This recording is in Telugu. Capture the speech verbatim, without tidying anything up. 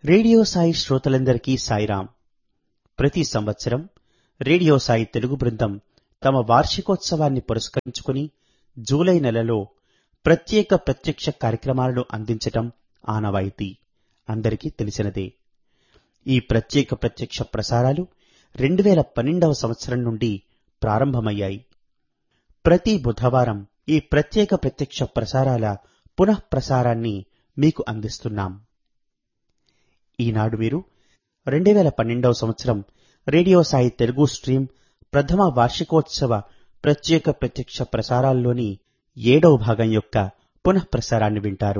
రేడియో సాయి శ్రోతలందరికీ సాయిరాం. ప్రతి సంవత్సరం రేడియో సాయి తెలుగు బృందం తమ వార్షికోత్సవాన్ని పురస్కరించుకుని జూలై నెలలో ప్రత్యేక ప్రత్యక్ష కార్యక్రమాలను అందించటం ఆనవాయితీ అందరికీ తెలిసినదే. ఈ ప్రత్యేక ప్రత్యక్ష ప్రసారాలు రెండు వేల పన్నెండవ సంవత్సరం నుండి ప్రారంభమయ్యాయి. ప్రతి బుధవారం ఈ ప్రత్యేక ప్రత్యక్ష ప్రసారాల పునః ప్రసారాన్ని మీకు అందిస్తున్నాం. ఈనాడు మీరు రెండు వేల పన్నెండవ సంవత్సరం రేడియో సాయి తెలుగు స్ట్రీమ్ ప్రథమ వార్షికోత్సవ ప్రత్యేక ప్రత్యక్ష ప్రసారాల్లోని ఏడవ భాగం యొక్క పునః ప్రసారాన్ని వింటారు.